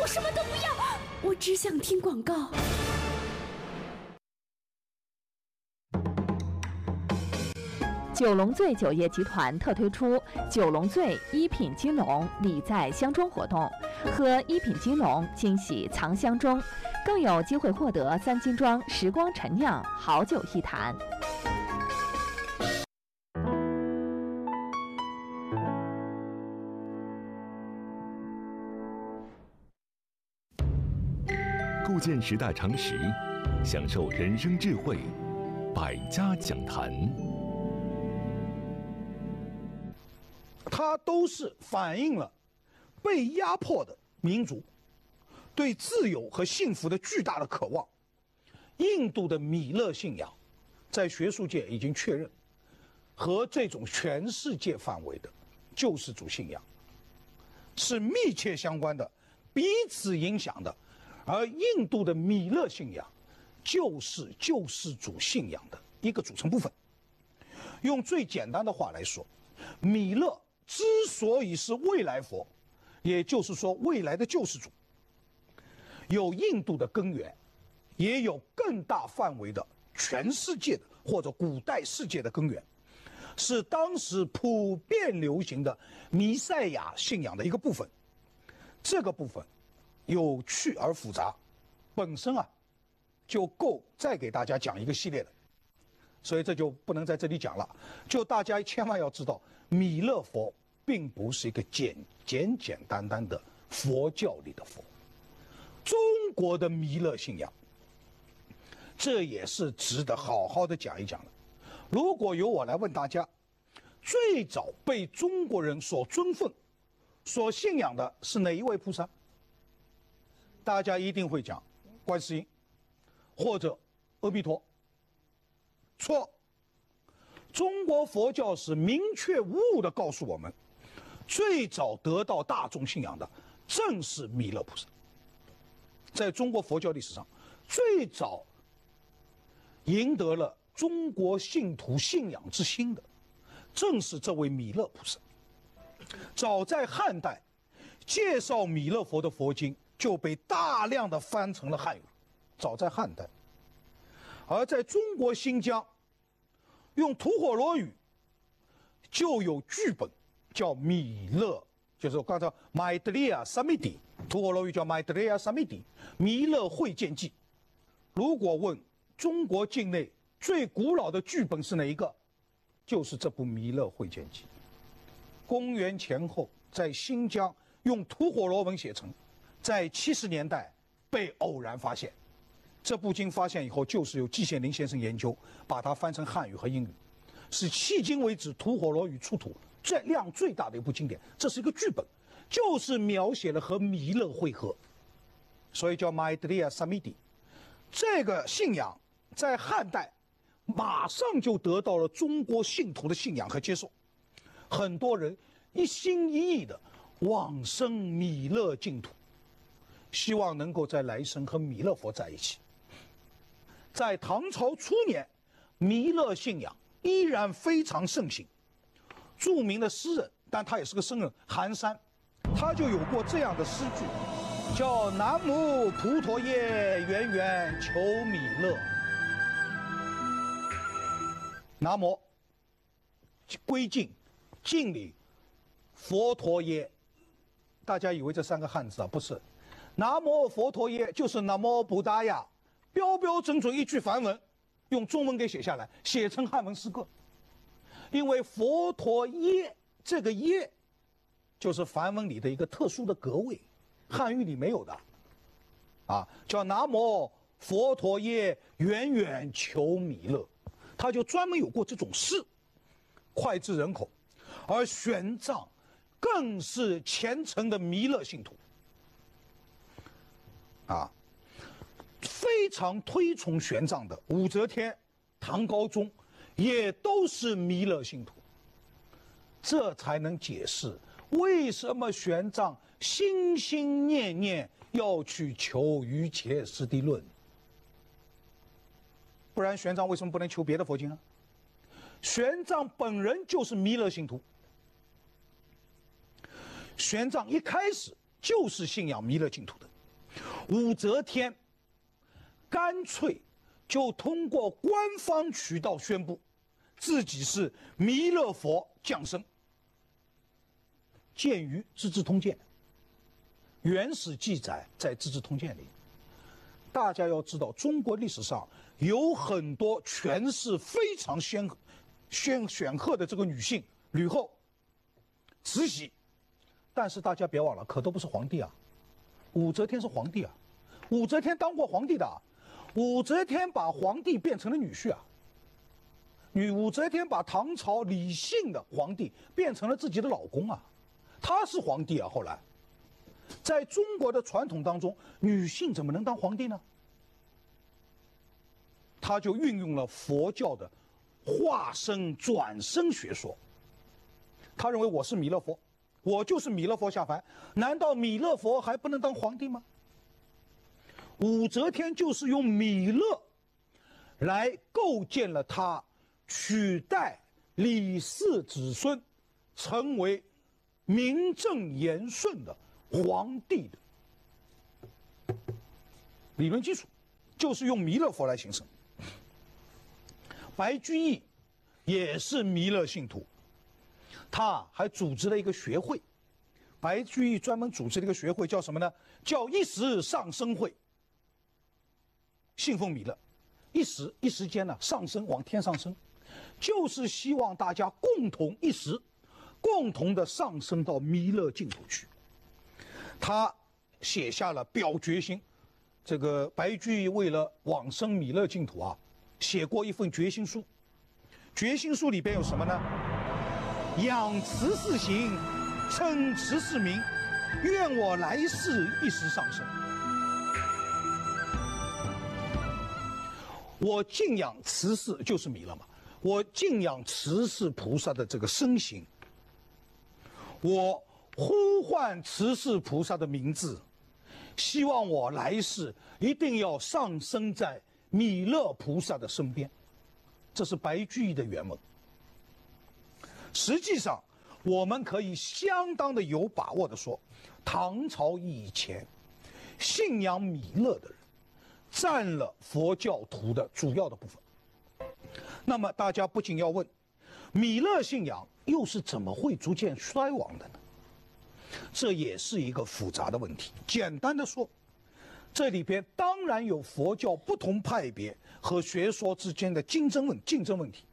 我什么都不要，我只想听广告。 九龙醉酒业集团特推出九龙醉一品金龙礼在箱中活动，喝一品金龙惊喜藏箱中，更有机会获得3斤装时光陈酿好酒一坛。 构建时代常识，享受人生智慧，百家讲坛。 它都是反映了被压迫的民族对自由和幸福的巨大的渴望。印度的弥勒信仰，在学术界已经确认，和这种全世界范围的救世主信仰是密切相关的，彼此影响的。而印度的弥勒信仰就是救世主信仰的一个组成部分。用最简单的话来说，弥勒之所以是未来佛，也就是说未来的救世主，有印度的根源，也有更大范围的全世界的或者古代世界的根源，是当时普遍流行的弥赛亚信仰的一个部分。这个部分有趣而复杂，本身就够再给大家讲一个系列的，所以这就不能在这里讲了。就大家千万要知道，弥勒佛并不是一个简单的佛教里的佛。中国的弥勒信仰，这也是值得好好的讲一讲的。如果由我来问大家，最早被中国人所尊奉、所信仰的是哪一位菩萨？大家一定会讲观世音或者阿弥陀。错，中国佛教史明确无误地告诉我们，最早得到大众信仰的正是弥勒菩萨。在中国佛教历史上，最早赢得了中国信徒信仰之心的，正是这位弥勒菩萨。早在汉代，介绍弥勒佛的佛经就被大量的翻成了汉语，早在汉代。而在中国新疆，用吐火罗语就有剧本叫弥勒，就是我刚才麦德利亚萨米迪，吐火罗语叫麦德利亚萨米迪，弥勒会见记。如果问中国境内最古老的剧本是哪一个，就是这部弥勒会见记。公元前后在新疆用吐火罗文写成，在70年代被偶然发现。这部经发现以后，就是由季羡林先生研究，把它翻成汉语和英语，是迄今为止吐火罗语出土量最大的一部经典。这是一个剧本，就是描写了和弥勒会合，所以叫麦德利亚萨米迪。这个信仰在汉代马上就得到了中国信徒的信仰和接受，很多人一心一意的往生弥勒净土，希望能够在来生和弥勒佛在一起。在唐朝初年，弥勒信仰依然非常盛行。著名的诗人，但他也是个僧人，韩山，他就有过这样的诗句，叫南无普陀耶，远远求弥勒。南无归敬敬礼佛陀耶，大家以为这3个汉字不是，南无佛陀耶就是南无布达雅，标标准准一句梵文，用中文给写下来，写成汉文诗歌。因为佛陀耶这个耶就是梵文里的一个特殊的格位，汉语里没有的叫南无佛陀耶，远远求弥勒。他就专门有过这种诗，脍炙人口。而玄奘更是虔诚的弥勒信徒非常推崇玄奘的武则天、唐高宗也都是弥勒信徒，这才能解释为什么玄奘心心念念要去求瑜伽师地论。不然玄奘为什么不能求别的佛经啊？玄奘本人就是弥勒信徒，玄奘一开始就是信仰弥勒净土的。 武则天干脆就通过官方渠道宣布自己是弥勒佛降生，见于《资治通鉴》，原始记载在《资治通鉴》里。大家要知道，中国历史上有很多权势非常显赫的这个女性吕后、慈禧，但是大家别忘了，可都不是皇帝啊。武则天是皇帝啊，武则天当过皇帝的啊，武则天把皇帝变成了女婿啊。武则天把唐朝李姓的皇帝变成了自己的老公啊，他是皇帝啊。后来，在中国的传统当中，女性怎么能当皇帝呢？他就运用了佛教的化身转生学说。他认为我是弥勒佛，我就是弥勒佛下凡，难道弥勒佛还不能当皇帝吗？武则天就是用弥勒来构建了他取代李氏子孙成为名正言顺的皇帝的理论基础，就是用弥勒佛来形成。白居易也是弥勒信徒，他还组织了一个学会。白居易专门组织了一个学会，叫什么呢？叫一时上升会，信奉弥勒，一时间呢上升，往天上升，就是希望大家共同一时，共同的上升到弥勒净土去。他写下了表决心。这个白居易为了往生弥勒净土啊，写过一份决心书。决心书里边有什么呢？仰慈氏行，称慈氏名，愿我来世一时上升。我敬仰慈氏，就是弥勒嘛。我敬仰慈氏菩萨的这个身形，我呼唤慈氏菩萨的名字，希望我来世一定要上升在弥勒菩萨的身边。这是白居易的原文。实际上，我们可以相当的有把握的说，唐朝以前信仰弥勒的人占了佛教徒的主要的部分。那么大家不仅要问，弥勒信仰又是怎么会逐渐衰亡的呢？这也是一个复杂的问题。简单的说，这里边当然有佛教不同派别和学说之间的竞争问题。